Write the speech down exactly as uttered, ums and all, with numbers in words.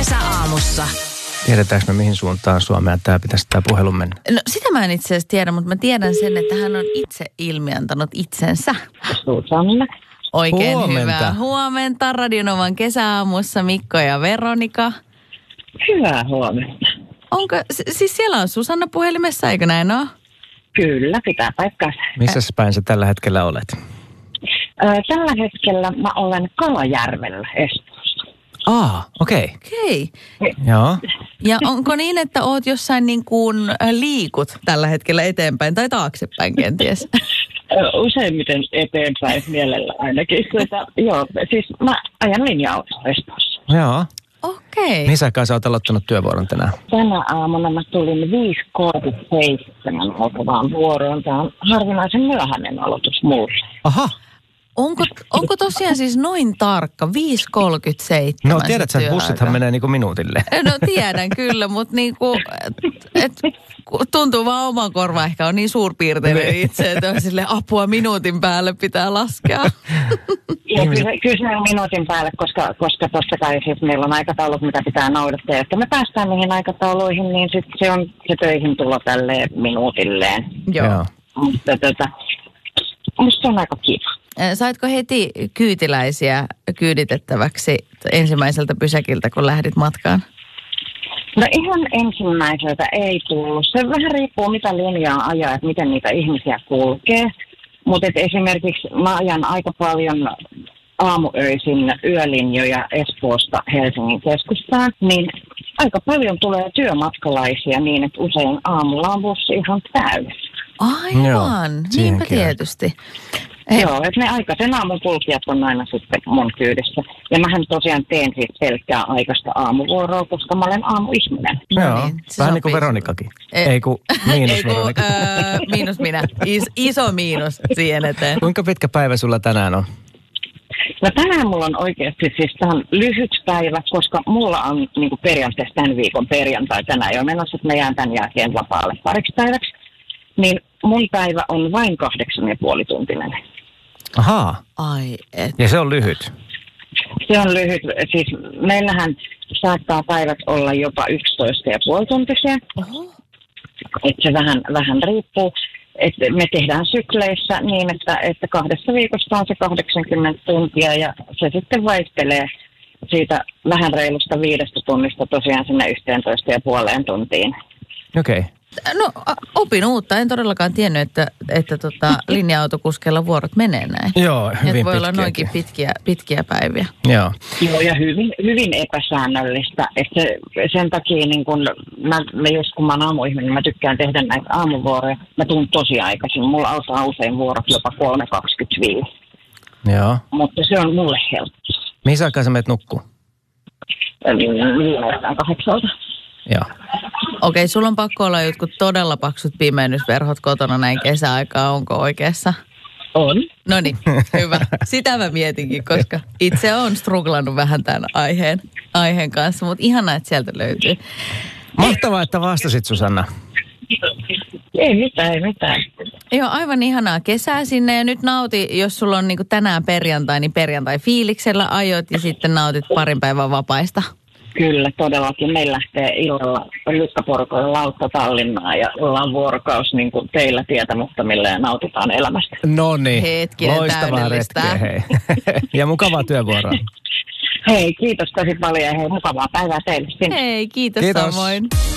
Kesäaamussa. Tiedetäänkö me mihin suuntaan Suomea tämä pitäisi tämä puhelu mennä? No sitä mä en itse asiassa tiedä, mutta mä tiedän sen, että hän on itse ilmiantanut itsensä. Susanna. Oikein Huomenta. hyvää huomenta. Radionovan kesäaamussa Mikko ja Veronika. Hyvää huomenta. Onko, siis siellä on Susanna puhelimessa, eikö näin ole? Kyllä, pitää paikkaansa. Missä päin sä tällä hetkellä olet? Ö, tällä hetkellä mä olen Kalajärvellä Espoossa. Aa, okei. Okay. Okei. Joo. Ja onko niin, että oot jossain niin kuin liikut tällä hetkellä eteenpäin tai taaksepäin kenties? Ö, useimmiten eteenpäin mielellä ainakin. Sitä, joo, siis mä ajan linja-autoa Espoossa. Joo. Okei. Missä aikaa sä oot aloittanut työvuoron tänään? Tänä aamuna mä tulin viisi kolmekymmentäseitsemän alkavaan vuoroon. Tämä on harvinaisen myöhäinen aloitus mulle. Aha. Onko, onko tosiaan siis noin tarkka, viisi kolmekymmentäseitsemän? No tiedät sä, että bussithan menee niinku minuutille. No tiedän kyllä, mutta niinku, et, et, tuntuu vaan oman korva ehkä on niin suurpiirteinen itse, että on silleen apua minuutin päälle pitää laskea. Ja kyllä, kyllä se on minuutin päälle, koska, koska totta kai siis meillä on aikataulut, mitä pitää noudattaa. Ja että me päästään niihin aikatauluihin, niin sit se on se töihin tulo tälleen minuutilleen. Joo. Joo. Mutta tota, musta se on aika kiva. Saitko heti kyytiläisiä kyyditettäväksi ensimmäiseltä pysäkiltä, kun lähdit matkaan? No ihan ensimmäiseltä ei tullut. Se vähän riippuu, mitä linjaa ajaa, että miten niitä ihmisiä kulkee. Mutta esimerkiksi mä ajan aika paljon aamuöisin yölinjoja Espoosta Helsingin keskustaan, niin aika paljon tulee työmatkalaisia niin, että usein aamulla on bussi ihan täynnä. Aivan, Joo, niinpä siihenkin. tietysti. Ei. Joo, että ne aikaisen aamun kulkijat on aina sitten mun kyydissä. Ja mähän tosiaan teen siis pelkkää aikaista aamuvuoroa, koska mä olen aamuihminen. No Joo, niin, se vähän niin kuin sopii. Veronikakin. Ei. Ei kun miinus Ei kun, Veronika. äh, miinus minä. Is, iso miinus siihen eteen. Kuinka pitkä päivä sulla tänään on? No tänään mulla on oikeasti siis tämä on lyhyt päivä, koska mulla on niin kuin periaatteessa tämän viikon perjantai tänään jo menossa, että mä jään tämän jälkeen vapaalle pariksi päiväksi. Niin mun päivä on vain kahdeksan ja puoli tuntinen. Ahaa, Ai et. ja se on lyhyt. Se on lyhyt. Siis meillähän saattaa päivät olla jopa yksitoista ja puoli tuntisia. Oho. Että se vähän, vähän riippuu. Että me tehdään sykleissä niin, että, että kahdessa viikossa on se kahdeksankymmentä tuntia ja se sitten vaihtelee siitä vähän reilusta viidestä tunnista tosiaan sinne yhteentoista ja puoleen tuntiin. Okei. Okay. No a- opin uutta. En todellakaan tiennyt, että, että tota, linja-autokuskeilla vuorot menee näin. Joo, hyvin että voi olla pitkiäkin. noinkin pitkiä, pitkiä päiviä. Joo. Joo, ja hyvin, hyvin epäsäännöllistä. Että se, sen takia, niin kun mä, mä just kun mä oon aamuihminen, mä tykkään tehdä näitä aamuvuoroja. Mä tuun tosi aikaisin. Mulla alkaa usein vuorot jopa kolme kaksikymmentäviisi. Joo. Mutta se on mulle helppoa. Missä aikaa sä menet nukkuu? Viimeistään kahdeksalta. Joo. Okei, sulla on pakko olla jotkut todella paksut pimennysverhot kotona näin kesäaikaa. Onko oikeassa? On. No niin, hyvä. Sitä mä mietinkin, koska itse olen struglannut vähän tämän aiheen, aiheen kanssa, mutta ihanaa, että sieltä löytyy. Mahtavaa, että vastasit, Susanna. Ei mitään, ei mitään. Joo, aivan ihanaa kesää sinne ja nyt nauti, jos sulla on niinku tänään perjantai, niin perjantai fiiliksellä ajot ja sitten nautit parin päivän vapaista. Kyllä, todellakin. Meillä lähtee illalla lykkäporukoilla lautta Tallinnaan ja ollaan vuorokaus niin kuin teillä tietämättömillä ja nautitaan elämästä. No niin, Hetkinen, loistavaa täydellistä. retkeä, hei. Ja mukavaa työvuoroa. Hei, kiitos tosi paljon ja hei, mukavaa päivää teille sinne. Hei, kiitos, Kiitos. samoin.